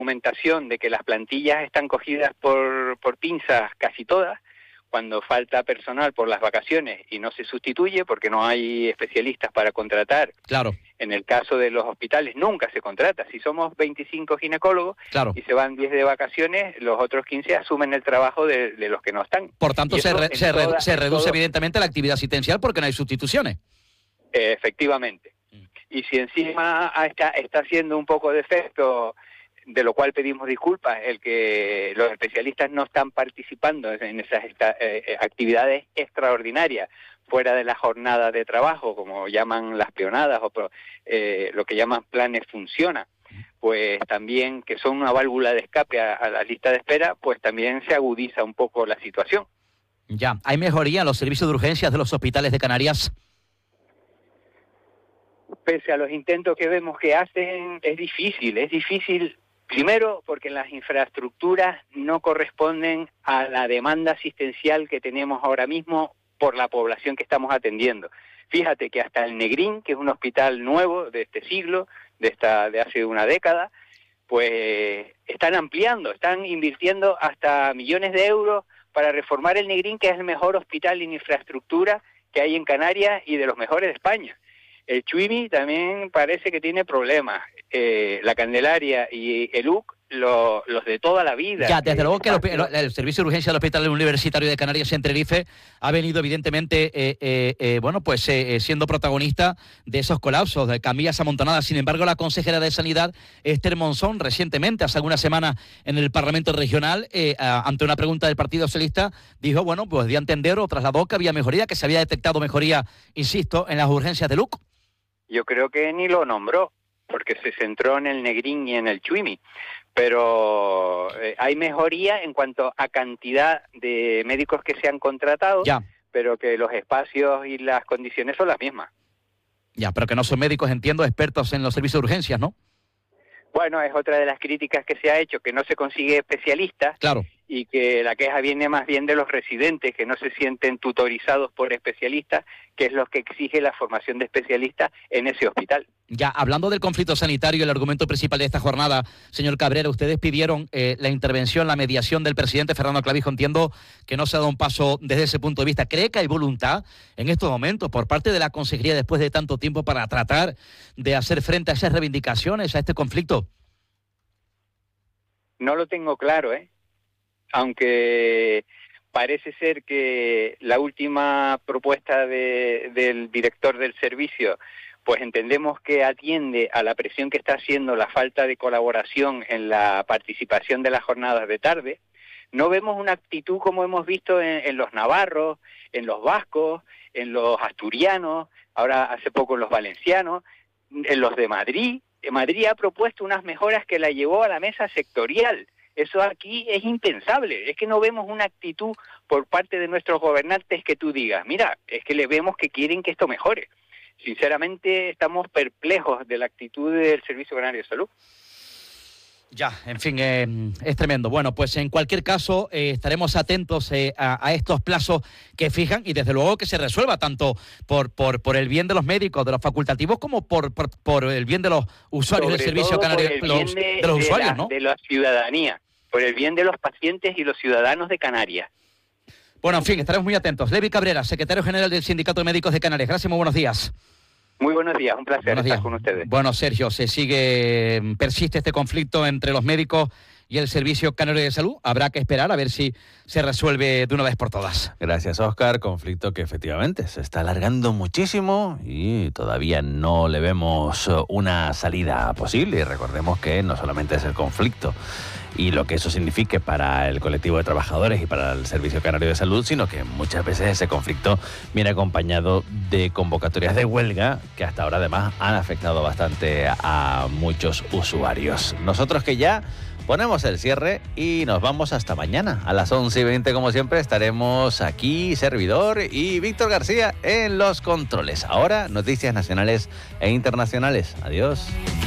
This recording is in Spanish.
argumentación de que las plantillas están cogidas por pinzas casi todas, cuando falta personal por las vacaciones y no se sustituye porque no hay especialistas para contratar. Claro. En el caso de los hospitales nunca se contrata. Si somos 25 ginecólogos y se van 10 de vacaciones, los otros 15 asumen el trabajo de los que no están. Por tanto, se reduce evidentemente la actividad asistencial porque no hay sustituciones. Efectivamente. Y si encima está haciendo un poco de efecto, de lo cual pedimos disculpas, el que los especialistas no están participando en esas actividades extraordinarias fuera de la jornada de trabajo, como llaman las peonadas o lo que llaman planes funciona, pues también que son una válvula de escape a la lista de espera, pues también se agudiza un poco la situación. Ya, ¿hay mejoría en los servicios de urgencias de los hospitales de Canarias? Pese a los intentos que vemos que hacen, es difícil. Primero, porque las infraestructuras no corresponden a la demanda asistencial que tenemos ahora mismo por la población que estamos atendiendo. Fíjate que hasta el Negrín, que es un hospital nuevo de este siglo, de hace una década, pues están ampliando, están invirtiendo hasta millones de euros para reformar el Negrín, que es el mejor hospital en infraestructura que hay en Canarias y de los mejores de España. El Chuimi también parece que tiene problemas. La Candelaria y el UC, los de toda la vida. Ya, desde luego que el servicio de urgencia del Hospital Universitario de Canarias en Tenerife ha venido evidentemente siendo protagonista de esos colapsos, de camillas amontonadas. Sin embargo, la consejera de Sanidad, Esther Monzón, recientemente, hace algunas semanas en el Parlamento Regional, ante una pregunta del Partido Socialista, dijo, pues dio a entender o trasladó que había mejoría, que se había detectado mejoría, insisto, en las urgencias de LUC. Yo creo que ni lo nombró, porque se centró en el Negrín y en el Chuimi. Pero hay mejoría en cuanto a cantidad de médicos que se han contratado, pero que los espacios y las condiciones son las mismas. Ya, pero que no son médicos, entiendo, expertos en los servicios de urgencias, ¿no? Bueno, es otra de las críticas que se ha hecho, que no se consigue especialistas. Claro. Y que la queja viene más bien de los residentes, que no se sienten tutorizados por especialistas, que es lo que exige la formación de especialistas en ese hospital. Ya, hablando del conflicto sanitario, el argumento principal de esta jornada, señor Cabrera, ustedes pidieron la intervención, la mediación del presidente Fernando Clavijo. Entiendo que no se ha dado un paso desde ese punto de vista. ¿Cree que hay voluntad en estos momentos por parte de la consejería después de tanto tiempo para tratar de hacer frente a esas reivindicaciones, a este conflicto? No lo tengo claro, aunque parece ser que la última propuesta del director del servicio, pues entendemos que atiende a la presión que está haciendo la falta de colaboración en la participación de las jornadas de tarde. No vemos una actitud como hemos visto en los navarros, en los vascos, en los asturianos, ahora hace poco en los valencianos, en los de Madrid. Madrid ha propuesto unas mejoras que la llevó a la mesa sectorial. Eso aquí es impensable, es que no vemos una actitud por parte de nuestros gobernantes que tú digas, mira, es que le vemos que quieren que esto mejore. Sinceramente estamos perplejos de la actitud del Servicio Canario de Salud. Ya, en fin, es tremendo. Bueno, pues en cualquier caso estaremos atentos a estos plazos que fijan y desde luego que se resuelva tanto por el bien de los médicos, de los facultativos, como por el bien de los usuarios del Servicio Canario, de los usuarios, ¿no? De la ciudadanía, por el bien de los pacientes y los ciudadanos de Canarias. Bueno, en fin, estaremos muy atentos. Levi Cabrera, secretario general del Sindicato de Médicos de Canarias. Gracias, muy buenos días. Muy buenos días, un placer estar con ustedes. Bueno, Sergio, persiste este conflicto entre los médicos y el Servicio Canario de Salud. Habrá que esperar a ver si se resuelve de una vez por todas. Gracias, Óscar. Conflicto que efectivamente se está alargando muchísimo y todavía no le vemos una salida posible. Y recordemos que no solamente es el conflicto y lo que eso signifique para el colectivo de trabajadores y para el Servicio Canario de Salud, sino que muchas veces ese conflicto viene acompañado de convocatorias de huelga que hasta ahora además han afectado bastante a muchos usuarios. Nosotros que ya ponemos el cierre y nos vamos hasta mañana. A las 11:20, como siempre, estaremos aquí, servidor y Víctor García en los controles. Ahora, noticias nacionales e internacionales. Adiós.